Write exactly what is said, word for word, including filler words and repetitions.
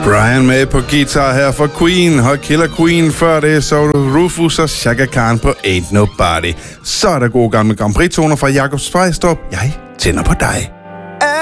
Brian med på guitar her for Queen og Killer Queen. Før det så du Rufus og Chaka Khan på Ain't Nobody. Så er der gode gamle Grand Prix-toner fra Jakob Svejstrup. Jeg tænder på dig.